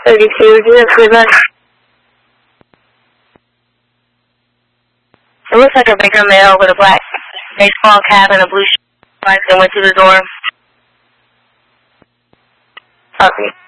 32, do you have Cleveland? It looks like a bigger male with a black baseball cap and a blue shirt and went to the door. Copy.